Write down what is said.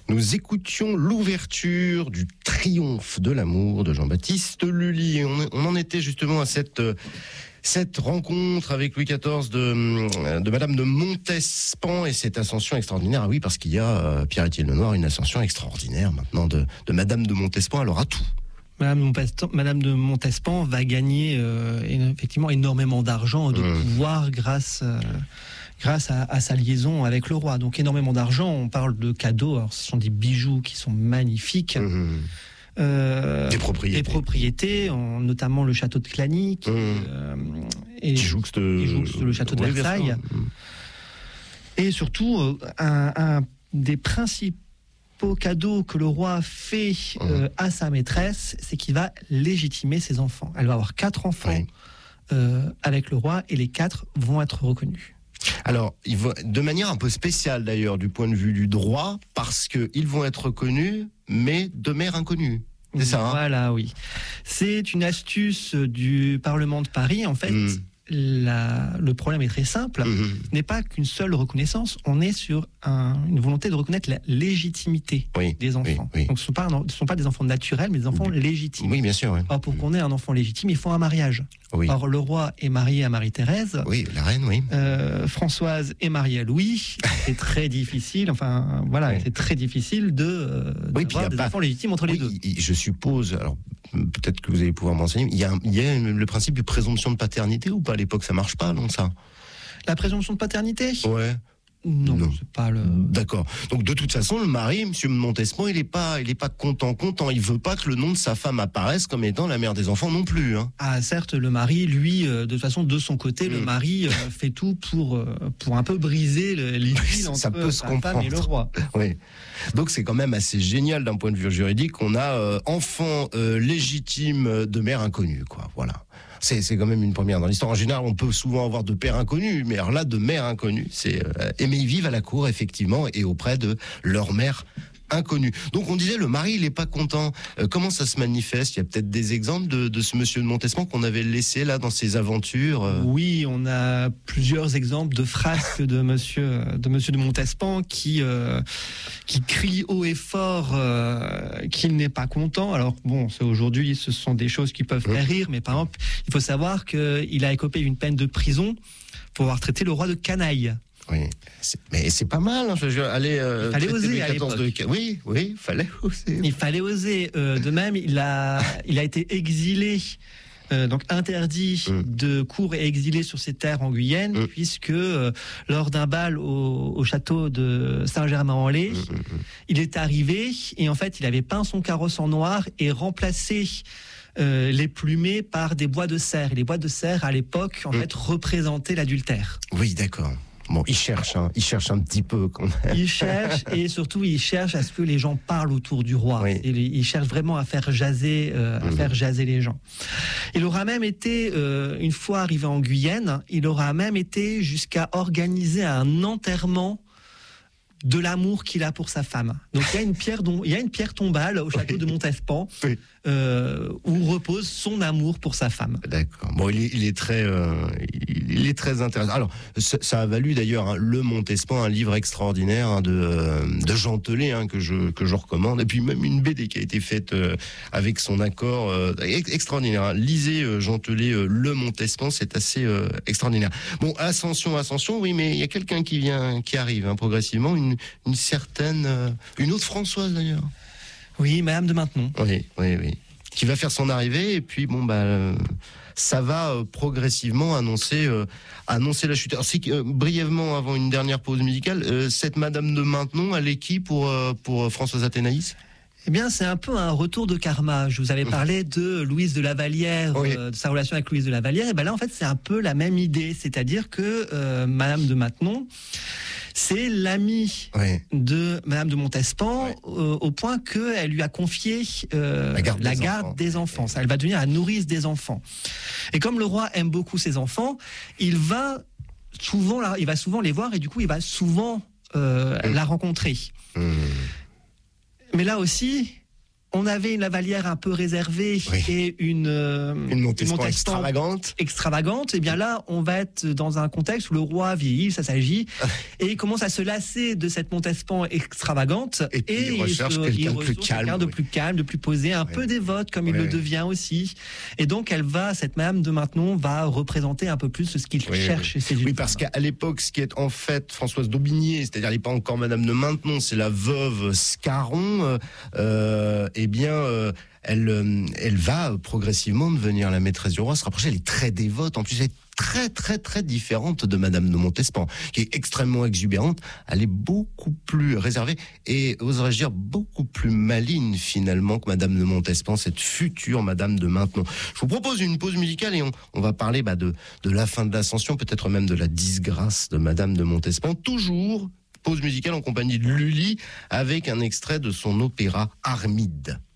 Nous écoutions l'ouverture du Triomphe de l'amour de Jean-Baptiste Lully. On en était justement à cette rencontre avec Louis XIV de Madame de Montespan et cette ascension extraordinaire. Ah oui, parce qu'il y a, Pierre-Étienne Lenoir, une ascension extraordinaire maintenant de Madame de Montespan. Alors à tout. Madame de Montespan va gagner effectivement énormément d'argent, de pouvoir grâce à sa liaison avec le roi. Donc énormément d'argent, on parle de cadeaux, alors ce sont des bijoux qui sont magnifiques. Des propriétés, notamment le château de Clagny qui jouxte le château de Versailles. Et surtout, un des principaux cadeau que le roi fait à sa maîtresse, c'est qu'il va légitimer ses enfants. Elle va avoir 4 enfants avec le roi et les 4 vont être reconnus. Alors, de manière un peu spéciale d'ailleurs du point de vue du droit, parce qu'ils vont être reconnus, mais de mère inconnue. C'est ça, hein ? Voilà, oui. C'est une astuce du Parlement de Paris. En fait, le problème est très simple. Ce n'est pas qu'une seule reconnaissance. On est sur une volonté de reconnaître la légitimité des enfants. Donc, ce ne sont pas des enfants naturels, mais des enfants légitimes. Oui, bien sûr. Oui. Or, pour qu'on ait un enfant légitime, il faut un mariage. Oui. Or, le roi est marié à Marie-Thérèse. Oui, la reine, oui. Françoise est mariée à Louis. C'est très difficile. Enfin, voilà, c'est très difficile d'avoir des enfants légitimes entre les deux. Je suppose, alors peut-être que vous allez pouvoir m'enseigner, il y a le principe de présomption de paternité ou pas ? À l'époque, ça marche pas, non, ça ? La présomption de paternité ? Ouais. Non, c'est pas le... D'accord. Donc de toute façon, le mari, Monsieur Montespan, il est pas content. Il veut pas que le nom de sa femme apparaisse comme étant la mère des enfants non plus. Hein. Ah certes, le mari, lui, de toute façon, de son côté, le mari fait tout pour un peu briser l'idylle entre sa femme et le roi. Oui. Donc c'est quand même assez génial d'un point de vue juridique. On a enfant légitime de mère inconnue, quoi. Voilà. C'est quand même une première dans l'histoire. En général, on peut souvent avoir de père inconnu, mais alors là, de mère inconnue, mais ils vivent à la cour, effectivement, et auprès de leur mère inconnue. Donc on disait, le mari, il est pas content. Comment ça se manifeste ? Il y a peut-être des exemples de ce monsieur de Montespan qu'on avait laissé là dans ses aventures. Oui, on a plusieurs exemples de frasques de monsieur de Montespan qui crie haut et fort qu'il n'est pas content. Alors bon, aujourd'hui, ce sont des choses qui peuvent faire rire, mais par exemple, il faut savoir qu'il a écopé une peine de prison pour avoir traité le roi de canaille. Oui, mais c'est pas mal. Hein. Il fallait oser à l'époque. Oui, fallait oser. Il fallait oser. De même, il a été exilé, donc interdit de cour et exilé sur ses terres en Guyenne, puisque lors d'un bal au château de Saint-Germain-en-Laye, il est arrivé et en fait, il avait peint son carrosse en noir et remplacé les plumées par des bois de serre. Et les bois de serre, à l'époque, en fait, représentaient l'adultère. Oui, d'accord. Bon, il cherche un petit peu quand même. Il cherche et surtout il cherche à ce que les gens parlent autour du roi. Oui. Il cherche vraiment à faire jaser les gens. Il aura même été, une fois arrivé en Guyenne, il aura même été jusqu'à organiser un enterrement de l'amour qu'il a pour sa femme. Donc il y a une pierre tombale au château de Montespan où repose son amour pour sa femme. D'accord. Bon, il est très intéressant. Alors ça a valu d'ailleurs le Montespan, un livre extraordinaire de Jean Telet que je recommande, et puis même une BD qui a été faite avec son accord extraordinaire. Lisez Jean Telet, le Montespan, c'est assez extraordinaire. Bon, ascension, oui, mais il y a quelqu'un qui arrive progressivement, une certaine, une autre Françoise d'ailleurs. Oui, Madame de Maintenon. Oui. Qui va faire son arrivée, et puis ça va progressivement annoncer la chute. Alors, brièvement, avant une dernière pause musicale, cette Madame de Maintenon, elle est qui pour Françoise Athénaïs ? Eh bien, c'est un peu un retour de karma. Je vous avais parlé de Louise de La Vallière, de sa relation avec Louise de La Vallière. Et ben là, en fait, c'est un peu la même idée. C'est-à-dire que Madame de Maintenon, c'est l'amie de Madame de Montespan, au point qu'elle lui a confié la garde des enfants. Elle va devenir la nourrice des enfants. Et comme le roi aime beaucoup ses enfants, il va souvent les voir, et du coup, il va souvent la rencontrer. Mais là aussi, on avait une Lavalière un peu réservée et une Montespan extravagante. Et bien là, on va être dans un contexte où le roi vieillit, ça s'agit, et il commence à se lasser de cette Montespan extravagante. Et puis il recherche quelqu'un de plus calme, de plus posé, un peu dévote comme il le devient aussi. Et donc cette Madame de Maintenon va représenter un peu plus ce qu'il cherche chez ses Oui, parce qu'à l'époque, ce qui est en fait Françoise d'Aubigné, c'est-à-dire elle n'est pas encore Madame de Maintenon, c'est la veuve Scarron, elle va progressivement devenir la maîtresse du roi, se rapprocher. Elle est très dévote, en plus elle est très très très différente de Madame de Montespan, qui est extrêmement exubérante. Elle est beaucoup plus réservée et, oserais-je dire, beaucoup plus maligne finalement que Madame de Montespan, cette future Madame de Maintenon. Je vous propose une pause musicale et on va parler de la fin de l'ascension, peut-être même de la disgrâce de Madame de Montespan. Toujours pause musicale en compagnie de Lully avec un extrait de son opéra Armide.